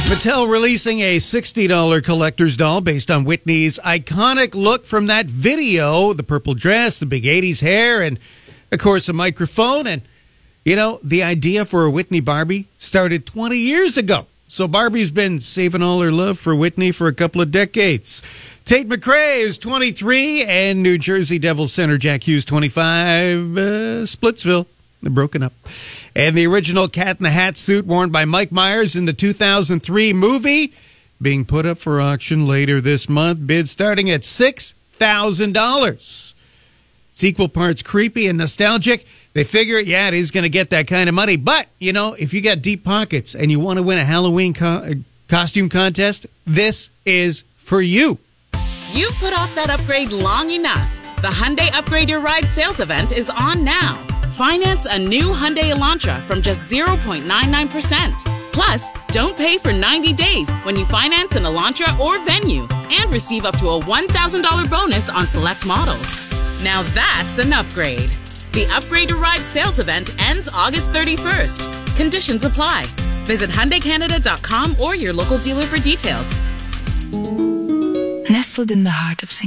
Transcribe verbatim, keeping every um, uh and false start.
Mattel releasing a sixty dollars collector's doll based on Whitney's iconic look from that video. The purple dress, the big eighties hair, and, of course, a microphone. And, you know, the idea for a Whitney Barbie started twenty years ago. So Barbie's been saving all her love for Whitney for a couple of decades. Tate McRae is twenty-three, and New Jersey Devils center Jack Hughes, twenty-five. Uh, Splitsville, they're broken up. And the original Cat in the Hat suit worn by Mike Myers in the two thousand three movie being put up for auction later this month. Bid starting at six thousand dollars. It's equal parts creepy and nostalgic. They figure, yeah, it is going to get that kind of money. But, you know, if you got deep pockets and you want to win a Halloween co- costume contest, this is for you. You've put off that upgrade long enough. The Hyundai Upgrade Your Ride sales event is on now. Finance a new Hyundai Elantra from just zero point nine nine percent. Plus, don't pay for ninety days when you finance an Elantra or Venue and receive up to a one thousand dollars bonus on select models. Now that's an upgrade. The Upgrade Your Ride sales event ends August thirty-first. Conditions apply. Visit Hyundai Canada dot com or your local dealer for details. Nestled in the heart of Singapore.